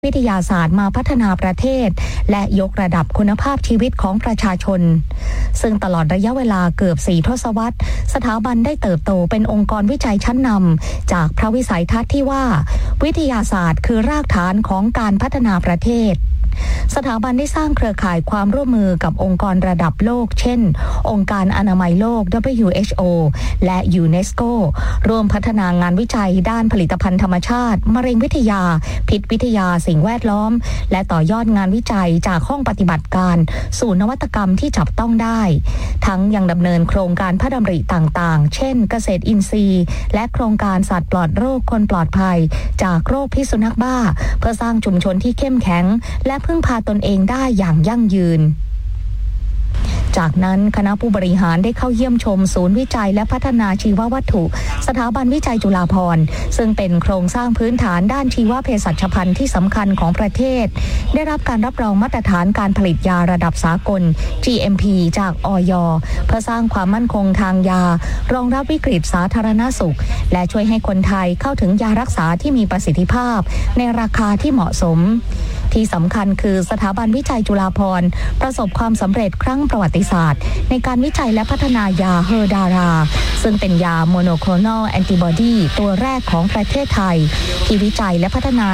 วิทยาศาสตร์มาพัฒนาประเทศและยกระดับคุณภาพชีวิตของประชาชนซึ่งตลอดระยะเวลาเกือบ4 ทศวรรษสถาบันได้เติบโตเป็นองค์กรวิจัยชั้นนำจากพระวิสัยทัศน์ที่ว่าวิทยาศาสตร์คือรากฐานของการพัฒนาประเทศสถาบันได้สร้างเครือข่ายความร่วมมือกับองค์กรระดับโลกเช่นองค์การอนามัยโลก WHO และ UNESCO ร่วมพัฒนางานวิจัยด้านผลิตภัณฑ์ธรรมชาติมะเร็งวิทยาพิษวิทยาสิ่งแวดล้อมและต่อยอดงานวิจัยจากห้องปฏิบัติการสู่นวัตกรรมที่จับต้องได้ทั้งยังดำเนินโครงการพระดำริต่างๆเช่นเกษตรอินทรีย์และโครงการสัตว์ปลอดโรคคนปลอดภัยจากโรคพิษสุนัขบ้าเพื่อสร้างชุมชนที่เข้มแข็งและพึ่งพาตนเองได้อย่างยั่งยืนจากนั้นคณะผู้บริหารได้เข้าเยี่ยมชมศูนย์วิจัยและพัฒนาชีววัตถุสถาบันวิจัยจุฬาภรณ์ซึ่งเป็นโครงสร้างพื้นฐานด้านชีวเภสัชภัณฑ์ที่สำคัญของประเทศได้รับการรับรองมาตรฐานการผลิตยาระดับสากล GMP จากอย.เพื่อสร้างความมั่นคงทางยารองรับวิกฤตสาธารณสุขและช่วยให้คนไทยเข้าถึงยารักษาที่มีประสิทธิภาพในราคาที่เหมาะสมที่สำคัญคือสถาบันวิจัยจุฬาภรณ์ประสบความสำเร็จครั้งประวัติศาสตร์ในการวิจัยและพัฒนายาเฮอร์ดาราซึ่งเป็นยาโมโนโคลอนัลแอนติบอดีตัวแรกของประเทศไทยที่วิจัยและพัฒนา